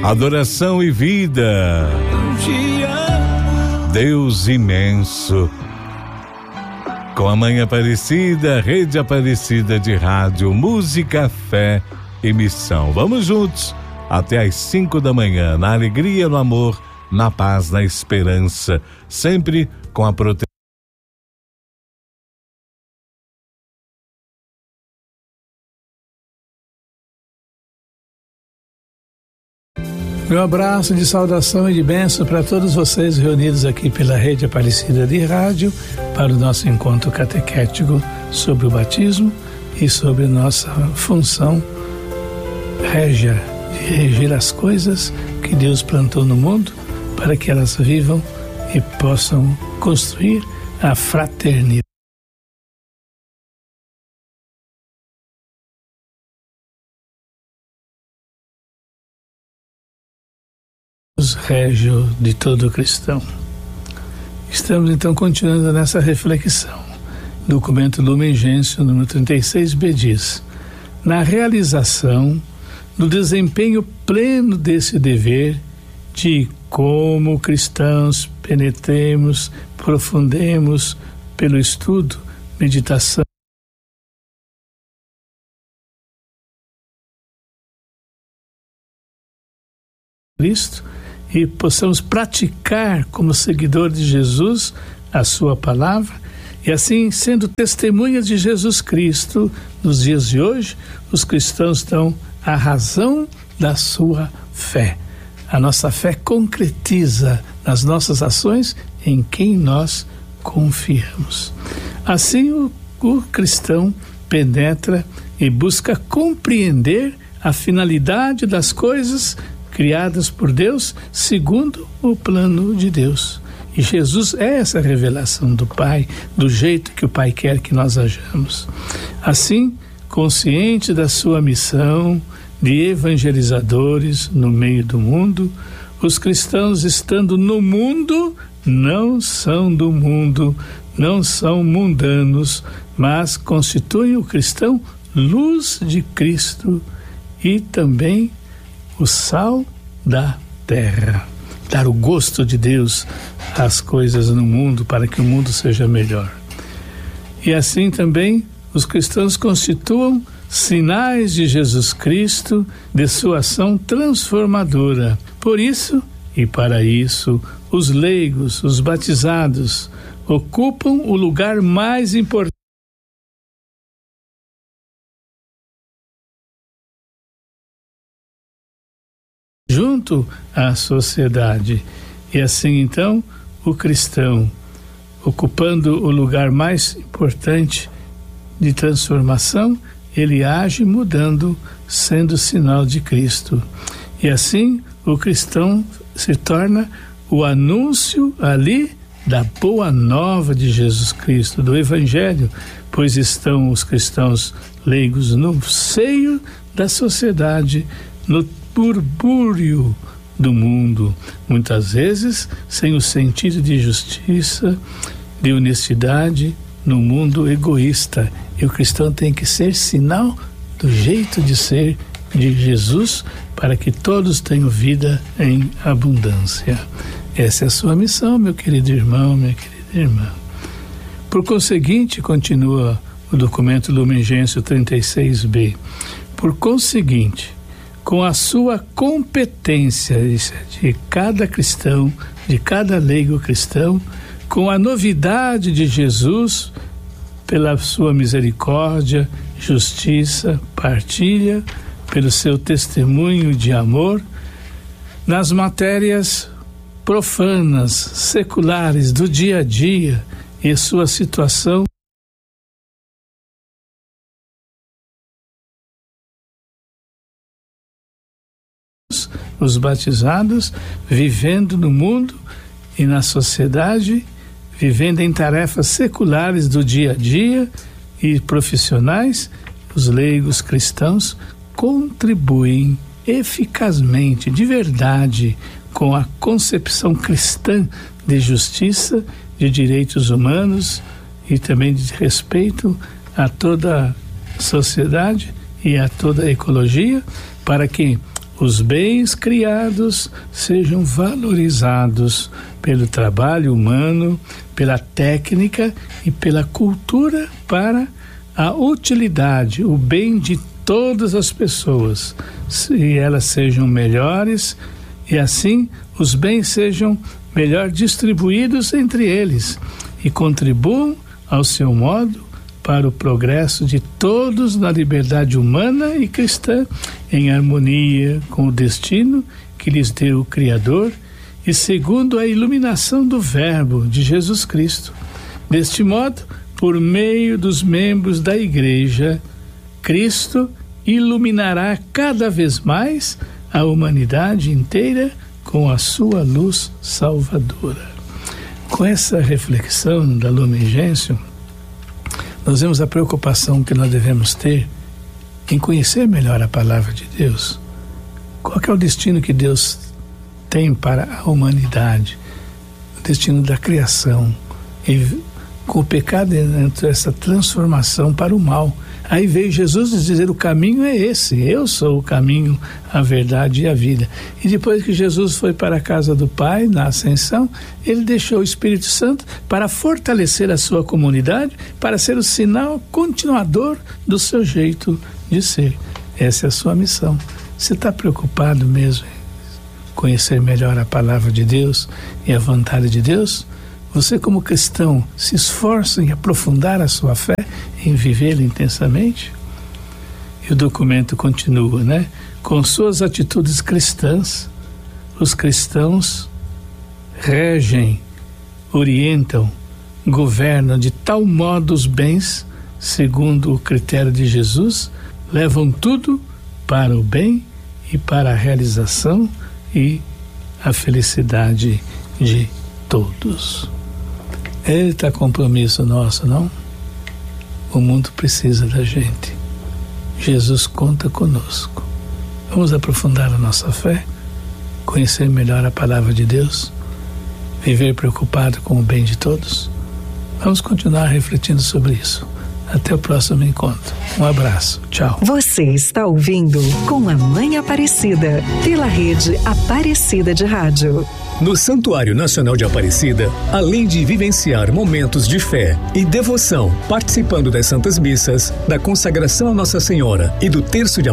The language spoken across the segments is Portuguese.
Adoração e vida. Deus imenso. Com a Mãe Aparecida, Rede Aparecida de Rádio, Música, Fé e Missão. Vamos juntos até às 5 da manhã, na alegria, no amor, na paz, na esperança, sempre com a proteção. Meu abraço de saudação e de bênção para todos vocês reunidos aqui pela Rede Aparecida de Rádio para o nosso encontro catequético sobre o batismo e sobre nossa função régia de reger as coisas que Deus plantou no mundo para que elas vivam e possam construir a fraternidade. Régio de todo cristão. Estamos então continuando nessa reflexão. Documento Lumen Gentium, número 36b diz: na realização do desempenho pleno desse dever de como cristãos penetremos, aprofundemos pelo estudo, meditação, Cristo, e possamos praticar como seguidor de Jesus a sua palavra, e assim, sendo testemunhas de Jesus Cristo nos dias de hoje, os cristãos dão a razão da sua fé. A nossa fé concretiza nas nossas ações em quem nós confiamos. Assim, o cristão penetra e busca compreender a finalidade das coisas criadas por Deus segundo o plano de Deus. E Jesus é essa revelação do Pai, do jeito que o Pai quer que nós hajamos. Assim, consciente da sua missão de evangelizadores no meio do mundo, os cristãos, estando no mundo, não são do mundo, não são mundanos, mas constituem o cristão luz de Cristo e também o sal da terra. Dar o gosto de Deus às coisas no mundo para que o mundo seja melhor. E assim também os cristãos constituam sinais de Jesus Cristo, de sua ação transformadora. Por isso e para isso, os leigos, os batizados, ocupam o lugar mais importante junto à sociedade. E assim então, o cristão, ocupando o lugar mais importante de transformação, ele age mudando, sendo sinal de Cristo. E assim, o cristão se torna o anúncio ali da boa nova de Jesus Cristo, do Evangelho, pois estão os cristãos leigos no seio da sociedade, no burbúrio do mundo, muitas vezes sem o sentido de justiça, de honestidade, no mundo egoísta. E o cristão tem que ser sinal do jeito de ser de Jesus, para que todos tenham vida em abundância. Essa é a sua missão, meu querido irmão, minha querida irmã. Por conseguinte, continua o documento Lumen Gentium 36b, por conseguinte, com a sua competência de cada cristão, de cada leigo cristão, com a novidade de Jesus, pela sua misericórdia, justiça, partilha, pelo seu testemunho de amor, nas matérias profanas, seculares, do dia a dia e sua situação, os batizados, vivendo no mundo e na sociedade, vivendo em tarefas seculares do dia a dia e profissionais, os leigos cristãos contribuem eficazmente, de verdade, com a concepção cristã de justiça, de direitos humanos e também de respeito a toda a sociedade e a toda a ecologia, para que os bens criados sejam valorizados pelo trabalho humano, pela técnica e pela cultura para a utilidade, o bem de todas as pessoas, se elas sejam melhores e assim os bens sejam melhor distribuídos entre eles e contribuam ao seu modo para o progresso de todos na liberdade humana e cristã, em harmonia com o destino que lhes deu o Criador e segundo a iluminação do Verbo de Jesus Cristo. Deste modo, por meio dos membros da Igreja, Cristo iluminará cada vez mais a humanidade inteira com a sua luz salvadora. Com essa reflexão da Lumen Gentium, nós vemos a preocupação que nós devemos ter em conhecer melhor a palavra de Deus. Qual que é o destino que Deus tem para a humanidade? O destino da criação. E com o pecado entra essa transformação para o mal. Aí veio Jesus dizer: o caminho é esse, eu sou o caminho, a verdade e a vida. E depois que Jesus foi para a casa do Pai, na ascensão, ele deixou o Espírito Santo para fortalecer a sua comunidade, para ser o sinal continuador do seu jeito de ser. Essa é a sua missão. Você está preocupado mesmo em conhecer melhor a palavra de Deus e a vontade de Deus? Você, como cristão, se esforça em aprofundar a sua fé, em vivê-la intensamente? E o documento continua, né? Com suas atitudes cristãs, os cristãos regem, orientam, governam de tal modo os bens, segundo o critério de Jesus, levam tudo para o bem e para a realização e a felicidade de todos. Eita compromisso nosso, não? O mundo precisa da gente. Jesus conta conosco. Vamos aprofundar a nossa fé, conhecer melhor a palavra de Deus, viver preocupado com o bem de todos. Vamos continuar refletindo sobre isso. Até o próximo encontro. Um abraço. Tchau. Você está ouvindo Com a Mãe Aparecida, pela rede Aparecida de Rádio. No Santuário Nacional de Aparecida, além de vivenciar momentos de fé e devoção, participando das Santas Missas, da consagração a Nossa Senhora e do Terço de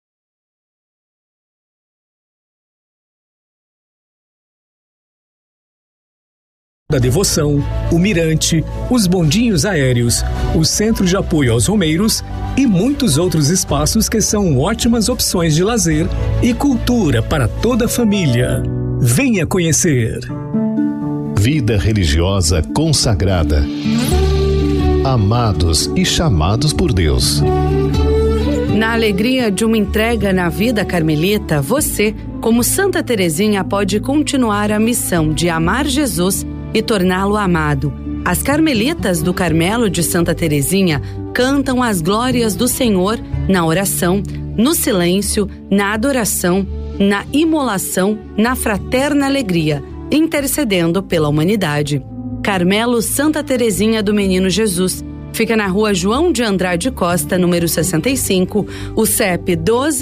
da devoção, o mirante, os bondinhos aéreos, o centro de apoio aos romeiros e muitos outros espaços que são ótimas opções de lazer e cultura para toda a família. Venha conhecer. Vida religiosa consagrada. Amados e chamados por Deus. Na alegria de uma entrega na vida carmelita, você, como Santa Teresinha, pode continuar a missão de amar Jesus e torná-lo amado. As carmelitas do Carmelo de Santa Teresinha cantam as glórias do Senhor na oração, no silêncio, na adoração, na imolação, na fraterna alegria, intercedendo pela humanidade. Carmelo Santa Teresinha do Menino Jesus. Fica na rua João de Andrade Costa, número 65, o CEP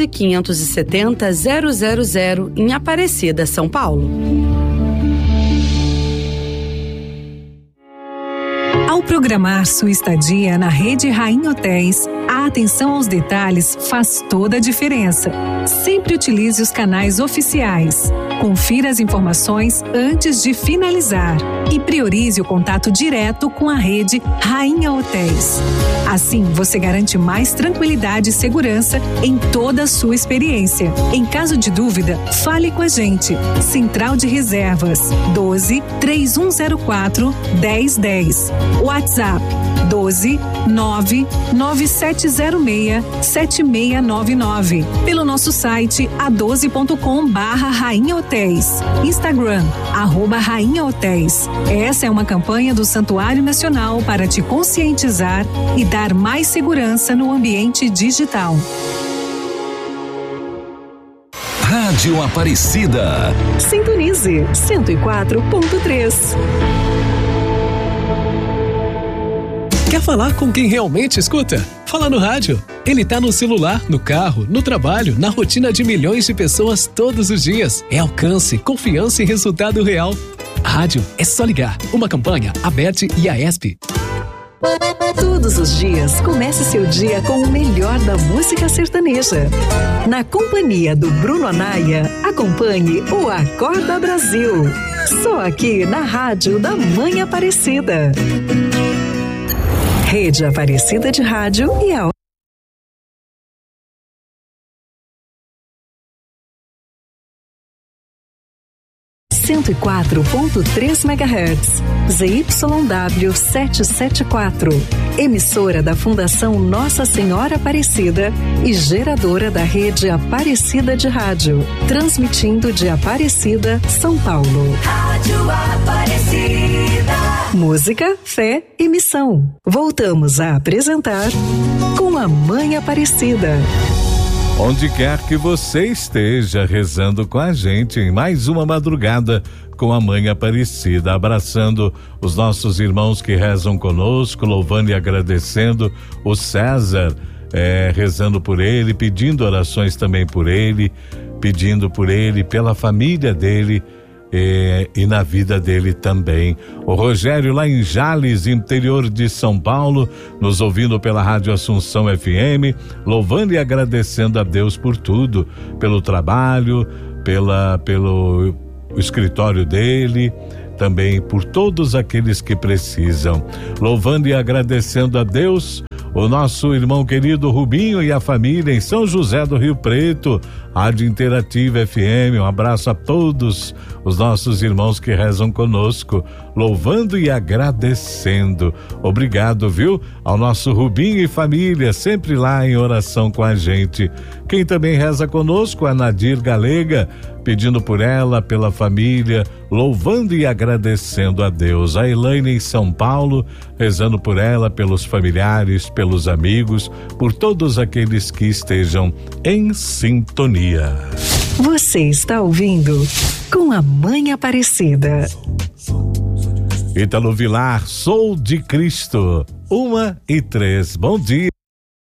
12.570.000, em Aparecida, São Paulo. Ao programar sua estadia na Rede Rainha Hotéis, a atenção aos detalhes faz toda a diferença. Sempre utilize os canais oficiais. Confira as informações antes de finalizar e priorize o contato direto com a Rede Rainha Hotéis. Assim, você garante mais tranquilidade e segurança em toda a sua experiência. Em caso de dúvida, fale com a gente. Central de Reservas 12-3104-1010. WhatsApp 12-99706-7699. Pelo nosso site a12.com/Rainha Hotéis. Instagram @Rainha Hotéis. Essa é uma campanha do Santuário Nacional para te conscientizar e dar mais segurança no ambiente digital. Rádio Aparecida. Sintonize 104.3. Quer falar com quem realmente escuta? Fala no rádio. Ele tá no celular, no carro, no trabalho, na rotina de milhões de pessoas todos os dias. É alcance, confiança e resultado real. Rádio é só ligar. Uma campanha, ABERT e AESP. Todos os dias, comece seu dia com o melhor da música sertaneja. Na companhia do Bruno Anaia, acompanhe o Acorda Brasil. Só aqui na Rádio da Mãe Aparecida. Rede Aparecida de Rádio e a 104.3 MHz, ZYW 774, emissora da Fundação Nossa Senhora Aparecida e geradora da Rede Aparecida de Rádio, transmitindo de Aparecida, São Paulo. Rádio Aparecida. Música, fé e missão. Voltamos a apresentar Com a Mãe Aparecida. Onde quer que você esteja rezando com a gente em mais uma madrugada com a Mãe Aparecida, abraçando os nossos irmãos que rezam conosco, louvando e agradecendo o César, rezando por ele, pedindo orações também por ele, pedindo por ele, pela família dele, e na vida dele também. O Rogério lá em Jales, interior de São Paulo, nos ouvindo pela Rádio Assunção FM, louvando e agradecendo a Deus por tudo, pelo trabalho, pelo escritório dele, também por todos aqueles que precisam, louvando e agradecendo a Deus. O nosso irmão querido Rubinho e a família em São José do Rio Preto, Rádio Interativa FM, um abraço a todos os nossos irmãos que rezam conosco, louvando e agradecendo. Obrigado, viu? Ao nosso Rubinho e família, sempre lá em oração com a gente. Quem também reza conosco, a Nadir Galega, pedindo por ela, pela família, louvando e agradecendo a Deus. A Elaine em São Paulo, rezando por ela, pelos familiares, pelos amigos, por todos aqueles que estejam em sintonia. Você está ouvindo Com a Mãe Aparecida. Ítalo Vilar, Sou de Cristo, 1h03. Bom dia.